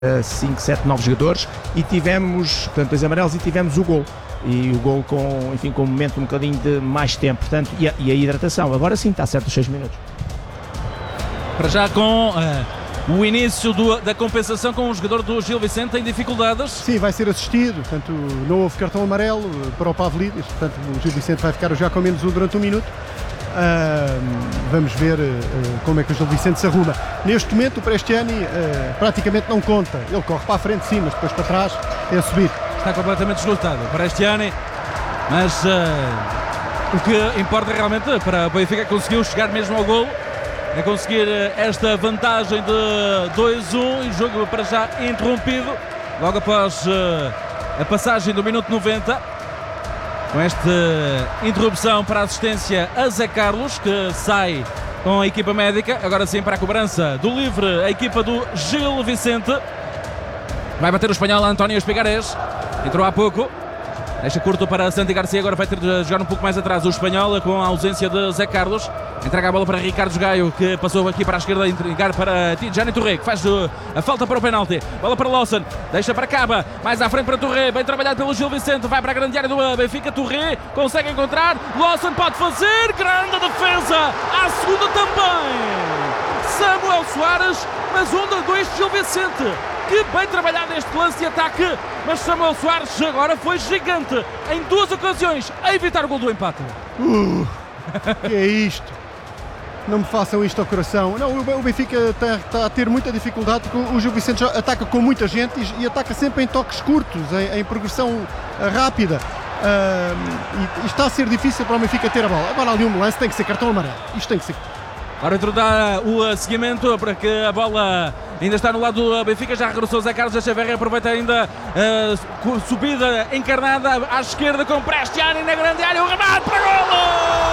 5, 7, 9 jogadores e tivemos, portanto, 2 amarelos e tivemos o gol. E o gol com um momento um bocadinho de mais tempo, portanto, e a hidratação. Agora sim está certo os 6 minutos. Para já com o início da compensação com o jogador do Gil Vicente em dificuldades. Sim, vai ser assistido, portanto não houve cartão amarelo para o Pavlidis, portanto o Gil Vicente vai ficar já com menos um durante 1 minuto. Vamos ver como é que o Gil Vicente se arruma. Neste momento o Prestiani praticamente não conta, ele corre para a frente sim, mas depois para trás é a subir. Está completamente esgotado para este ano, mas o que importa realmente para o Benfica conseguiu chegar mesmo ao golo, é conseguir esta vantagem de 2-1 e o jogo para já interrompido logo após a passagem do minuto 90, com esta interrupção para a assistência a Zé Carlos, que sai com a equipa médica. Agora sim para a cobrança do livre, a equipa do Gil Vicente. Vai bater o espanhol António Espigares. Entrou há pouco, deixa curto para Santi Garcia, agora vai ter de jogar um pouco mais atrás o espanhol com a ausência de Zé Carlos. Entrega a bola para Ricardo Gaio, que passou aqui para a esquerda, entregar para Tidjani Touré, que faz a falta para o penalti. Bola para Lawson, deixa para Caba, mais à frente para Touré, bem trabalhado pelo Gil Vicente, vai para a grande área do Benfica. Touré consegue encontrar, Lawson pode fazer, grande defesa, à segunda também Samuel Soares, mas 1-2 Gil Vicente. Que bem trabalhado este lance de ataque, mas Samuel Soares agora foi gigante em 2 ocasiões a evitar o gol do empate. Que é isto? Não me façam isto ao coração. Não, o Benfica está a ter muita dificuldade porque o Gil Vicente já ataca com muita gente e ataca sempre em toques curtos, em progressão rápida. E está a ser difícil para o Benfica ter a bola. Agora ali um lance tem que ser cartão amarelo. Isto tem que ser. O árbitro dá o seguimento para que a bola ainda está no lado do Benfica. Já regressou Zé Carlos, Echeverri aproveita ainda a subida encarnada à esquerda com Prestiani na grande área, o remate para golo!